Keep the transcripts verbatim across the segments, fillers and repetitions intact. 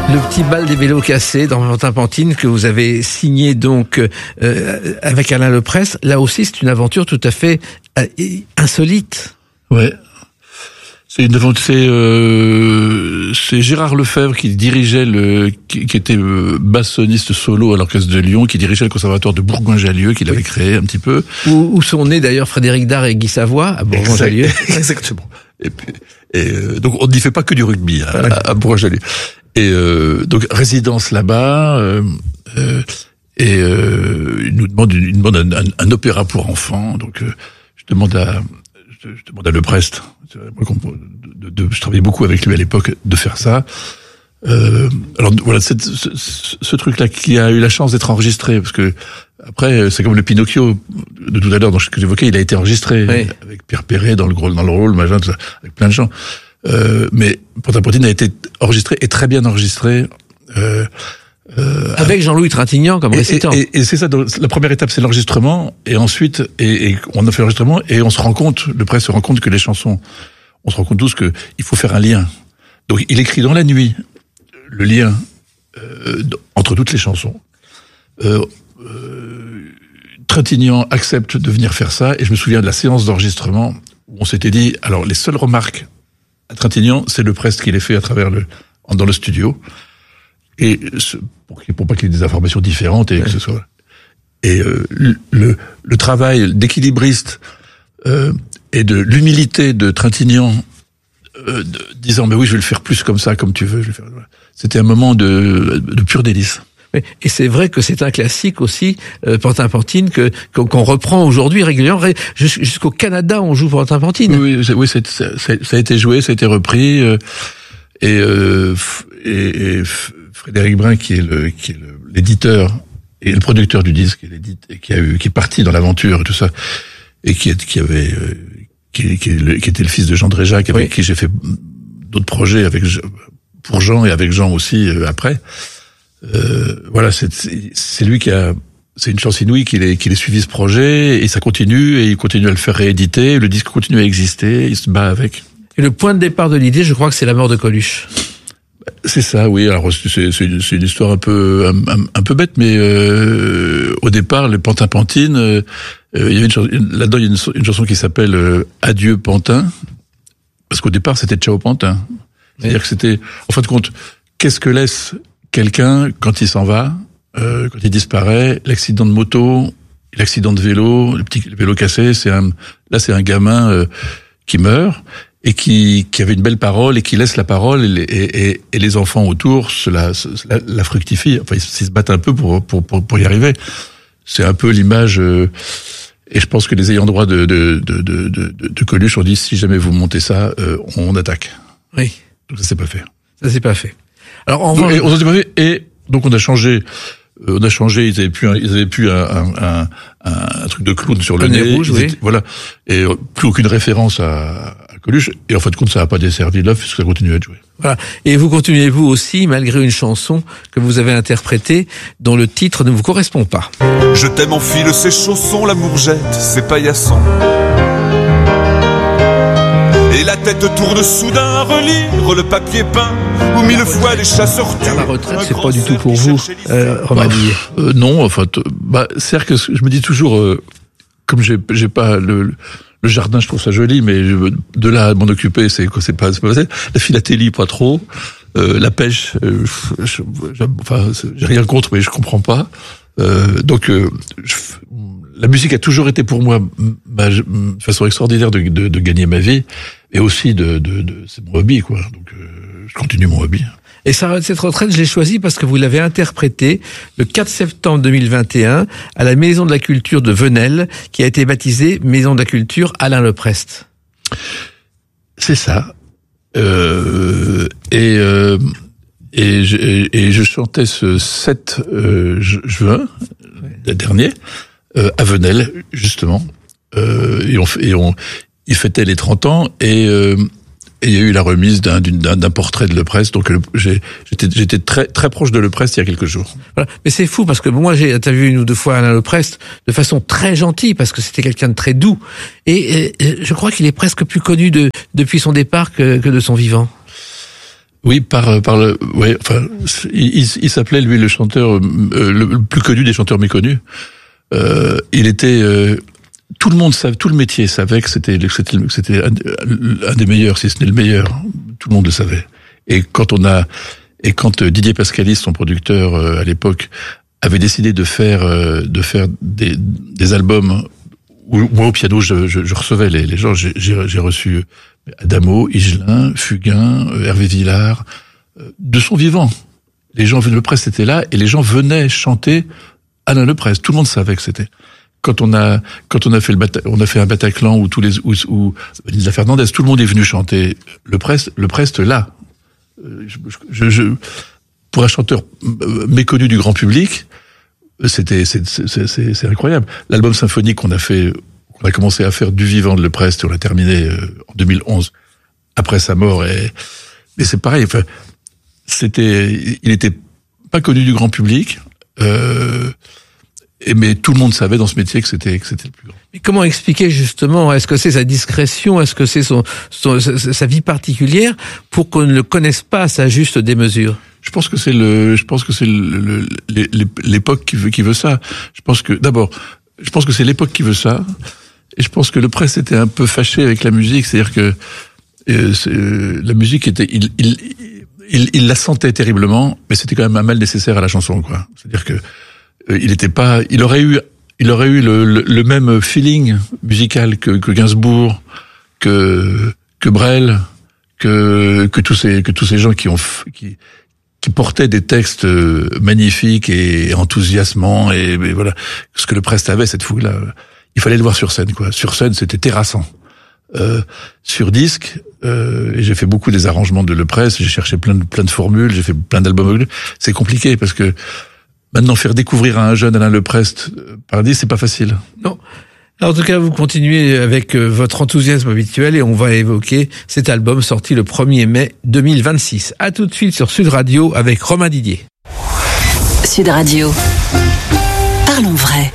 Le petit bal des vélos cassés dans Pantin Pantine que vous avez signé donc euh, avec Alain Leprest. Là aussi, c'est une aventure tout à fait euh, insolite. Ouais. C'est une aventure. C'est, euh, c'est Gérard Lefebvre qui dirigeait le, qui, qui était euh, bassoniste solo à l'orchestre de Lyon, qui dirigeait le conservatoire de Bourgoin-Jallieu, qu'il oui. avait créé un petit peu. Où, où sont nés d'ailleurs Frédéric Dard et Guy Savoie à Bourgoin-Jallieu. Exactement. Et, puis, et euh, donc on n'y fait pas que du rugby hein, voilà. à, à Bourgoin-Jallieu. Et euh, donc résidence là-bas, euh, euh, et euh, il nous demande, il nous demande un, un, un opéra pour enfants. Donc euh, je demande à, je, je demande à Leprest, de, de, de, je travaillais beaucoup avec lui à l'époque, de faire ça. Euh, alors voilà, cette, ce, ce truc-là qui a eu la chance d'être enregistré, parce que après c'est comme le Pinocchio de tout à l'heure, dont que j'évoquais, il a été enregistré oui. avec Pierre Perret dans le gros, dans le rôle, machin, tout ça, avec plein de gens. Euh, mais Pantin Pantine a été enregistré et très bien enregistré. Euh, euh, avec Jean-Louis Trintignant comme récitant. Et, et, et c'est ça. La première étape, c'est l'enregistrement, et ensuite, et, et on a fait l'enregistrement et on se rend compte, le presse se rend compte que les chansons, on se rend compte tous que il faut faire un lien. Donc il écrit dans la nuit le lien euh, entre toutes les chansons. Euh, euh, Trintignant accepte de venir faire ça, et je me souviens de la séance d'enregistrement où on s'était dit, alors les seules remarques à Trintignant, c'est Leprest qui les fait à travers le, dans le studio. Et ce, pour, pour pas qu'il y ait des informations différentes et ouais. que ce soit. Et euh, le, le, le travail d'équilibriste euh, et de l'humilité de Trintignant, euh, de, disant mais oui, je vais le faire plus comme ça, comme tu veux. Je vais faire... C'était un moment de, de pur délice. Et c'est vrai que c'est un classique aussi, euh, Pantin Pantine, que qu'on reprend aujourd'hui régulièrement. Jusqu'au Canada, on joue Pantin Pantine. Oui, oui, c'est, c'est, c'est, ça a été joué, ça a été repris. Euh, et, euh, et, et Frédéric Brun, qui est le, qui est le, l'éditeur et le producteur du disque, et qui a eu, qui est parti dans l'aventure et tout ça, et qui, qui avait, euh, qui, qui, qui était le fils de Jean Dréjac, avec oui. qui j'ai fait d'autres projets avec pour Jean et avec Jean aussi euh, après. Euh, voilà, c'est, c'est lui qui a, c'est une chance inouïe qu'il ait, qu'il ait suivi ce projet, et ça continue, et il continue à le faire rééditer, le disque continue à exister, il se bat avec. Et le point de départ de l'idée, je crois que c'est la mort de Coluche. C'est ça, oui. Alors c'est, c'est, une, c'est une histoire un peu, un, un, un peu bête, mais euh, au départ, le Pantin Pantine, euh, il y avait une chanson, là-dedans il y a une, une chanson qui s'appelle euh, Adieu Pantin, parce qu'au départ c'était Ciao Pantin. C'est-à-dire oui. que c'était, en fin de compte, qu'est-ce que laisse quelqu'un, quand il s'en va, euh, quand il disparaît, l'accident de moto, l'accident de vélo, le petit vélo cassé, c'est un, là c'est un gamin euh, qui meurt et qui, qui avait une belle parole et qui laisse la parole, et, et, et, et les enfants autour se la, se, la, la fructifient. Enfin, ils, ils se battent un peu pour, pour, pour, pour y arriver. C'est un peu l'image. Euh, et je pense que les ayants droit de, de, de, de, de, de Coluche ont dit, si jamais vous montez ça, euh, on attaque. Oui. Donc ça s'est pas fait. Ça s'est pas fait. Alors, en donc, et, on s'est pas fait, et donc on a changé, euh, on a changé. Ils avaient plus, un, ils avaient plus un, un, un, un truc de clown sur le nez, nez rouge, oui. étaient, voilà, et euh, plus aucune référence à, à Coluche. Et en fin de compte, ça n'a pas desservi l'œuf, puisque ça continue à être joué. Voilà. Et vous continuez vous aussi, malgré une chanson que vous avez interprétée, dont le titre ne vous correspond pas. Je t'aime, enfile ses chaussons, l'amour jette ses paillassons. Et la tête tourne soudain à relire le papier peint où mille fois les chasseurs tuent. La retraite, c'est pas du tout pour vous, euh, Romani. Bah, euh, non, enfin, t- bah, c'est-à-dire que je me dis toujours, euh, comme j'ai, j'ai pas le, le jardin, je trouve ça joli, mais je, de là à m'en occuper, c'est quoi, c'est pas, c'est pas facile. La philatélie, pas trop. Euh, la pêche, euh, je, je, enfin, j'ai rien contre, mais je comprends pas. Euh, donc, euh, je, la musique a toujours été pour moi ma, ma façon extraordinaire de, de, de gagner ma vie, et aussi de, de, de c'est mon hobby, quoi. Donc, euh, je continue mon hobby. Et ça, cette retraite, je l'ai choisie parce que vous l'avez interprétée le quatre septembre deux mille vingt et un à la Maison de la Culture de Venelle, qui a été baptisée Maison de la Culture Alain Leprest. C'est ça. Euh, et, euh, et, je, et je chantais ce sept euh, juin ouais. dernier euh, à Venelle, justement. Euh, et on, et on, il fêtait les trente ans, et euh, et il y a eu la remise d'un, d'un, d'un portrait de Leprest. Donc j'ai, j'étais, j'étais très, très proche de Leprest il y a quelques jours. Voilà. Mais c'est fou parce que moi j'ai interviewé une ou deux fois Alain Leprest de façon très gentille parce que c'était quelqu'un de très doux. Et, et je crois qu'il est presque plus connu de, depuis son départ que, que de son vivant. Oui, par par le, ouais, enfin, il, il, il s'appelait lui le chanteur euh, le, le plus connu des chanteurs méconnus. Euh, il était, euh, tout le monde savait, tout le métier savait que c'était que c'était, que c'était un, un des meilleurs, si ce n'est le meilleur. Tout le monde le savait. Et quand on a, et quand Didier Pascalis, son producteur euh, à l'époque, avait décidé de faire euh, de faire des des albums où moi au piano je, je, je recevais les, les gens, j'ai, j'ai reçu Adamo, Higelin, Fugain, Hervé Villard, de son vivant. Les gens venaient, le Prest était là, et les gens venaient chanter Alain Le Prest. Tout le monde savait que c'était. Quand on a, quand on a fait le Bata, on a fait un Bataclan où tous les, où, où Lisa Fernandez, tout le monde est venu chanter Le Prest, Le Prest là. Je, je, je, pour un chanteur méconnu du grand public, c'était, c'est, c'est, c'est, c'est incroyable. L'album symphonique qu'on a fait, on a commencé à faire du vivant de Le Prest et on l'a terminé euh, en deux mille onze après sa mort. Et mais c'est pareil. Enfin, c'était, il était pas connu du grand public, euh, et mais tout le monde savait dans ce métier que c'était que c'était le plus grand. Mais comment expliquer justement, est-ce que c'est sa discrétion, est-ce que c'est son, son sa vie particulière pour qu'on ne le connaisse pas à sa juste démesure? Je pense que c'est le, je pense que c'est le, le, l'époque qui veut, qui veut ça. Je pense que, d'abord, je pense que c'est l'époque qui veut ça. Et je pense que le Prest était un peu fâché avec la musique. C'est-à-dire que, euh, c'est, euh, la musique était, il, il, il, il la sentait terriblement, mais c'était quand même un mal nécessaire à la chanson, quoi. C'est-à-dire que, euh, il était pas, il aurait eu, il aurait eu le, le, le même feeling musical que, que Gainsbourg, que, que Brel, que, que tous ces, que tous ces gens qui ont, qui, qui portait des textes magnifiques et enthousiasmants, et, et voilà, ce que le Prest avait, cette fougue-là, il fallait le voir sur scène, quoi. Sur scène, c'était terrassant. Euh, sur disque, euh, et j'ai fait beaucoup des arrangements de Le Prest, j'ai cherché plein de, plein de formules, j'ai fait plein d'albums. C'est compliqué parce que maintenant faire découvrir à un jeune Alain Le Prest par disque, c'est pas facile. Non. Alors, en tout cas, vous continuez avec votre enthousiasme habituel et on va évoquer cet album sorti le premier mai deux mille vingt-six. À tout de suite sur Sud Radio avec Romain Didier. Sud Radio. Parlons vrai.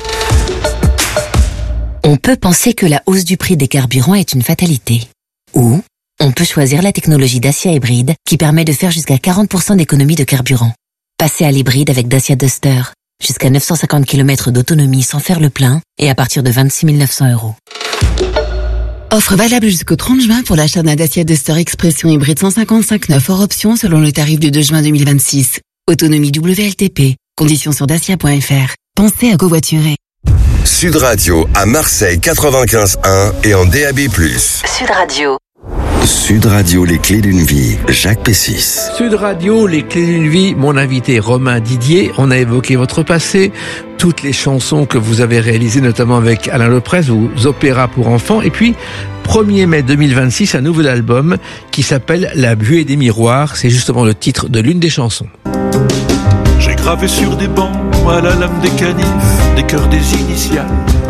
On peut penser que la hausse du prix des carburants est une fatalité. Ou on peut choisir la technologie Dacia Hybride qui permet de faire jusqu'à quarante pour cent d'économie de carburant. Passez à l'hybride avec Dacia Duster. Jusqu'à neuf cent cinquante kilomètres d'autonomie sans faire le plein et à partir de vingt-six mille neuf cents euros. Offre valable jusqu'au trente juin pour l'achat d'un Dacia Duster Expression hybride cent cinquante-cinq neuf hors option selon le tarif du deux juin deux mille vingt-six. Autonomie W L T P. Conditions sur dacia point f r. Pensez à covoiturer. Sud Radio à Marseille quatre-vingt-quinze un et en D A B plus. Sud Radio. Sud Radio, les clés d'une vie, Jacques Pessis. Sud Radio, les clés d'une vie, mon invité Romain Didier. On a évoqué votre passé, toutes les chansons que vous avez réalisées, notamment avec Alain Le Prest, ou opéras pour enfants. Et puis, premier mai deux mille vingt-six, un nouvel album qui s'appelle La buée des miroirs. C'est justement le titre de l'une des chansons. J'ai gravé sur des bancs, à la lame des canifs, des cœurs des initiales.